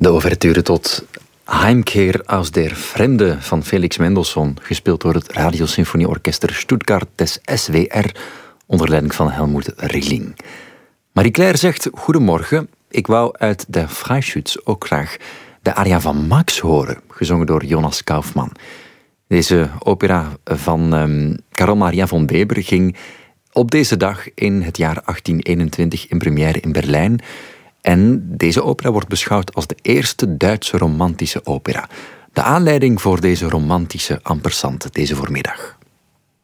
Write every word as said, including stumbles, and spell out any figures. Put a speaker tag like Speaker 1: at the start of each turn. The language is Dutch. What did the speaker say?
Speaker 1: De ouverture tot Heimkehr aus der Fremde van Felix Mendelssohn, gespeeld door het Radiosymfonieorkester Stuttgart des S W R, onder leiding van Helmut Rilling. Marie-Claire zegt, goedemorgen, ik wou uit de Freischütz ook graag de aria van Max horen, gezongen door Jonas Kaufmann. Deze opera van um, Carl Maria von Weber ging op deze dag in het jaar achttien eenentwintig in première in Berlijn. En deze opera wordt beschouwd als de eerste Duitse romantische opera. De aanleiding voor deze romantische ampersand deze voormiddag.